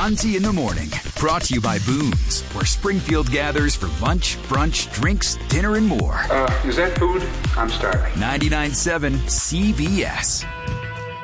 Bronzy in the Morning, brought to you by Boone's, where Springfield gathers for lunch, brunch, drinks, dinner, and more. Is that food? I'm starving. 99.7 CBS.